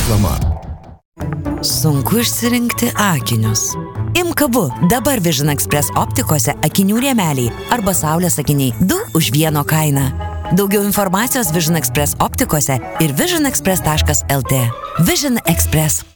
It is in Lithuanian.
Reklama. Sunku išsirinkti akinius. Imk abu, dabar Vision Express optikose akinių rėmeliai arba saulės akiniai 2 už 1 kainą. Daugiau informacijos Vision Express optikose ir visionexpress.lt. Vision Express.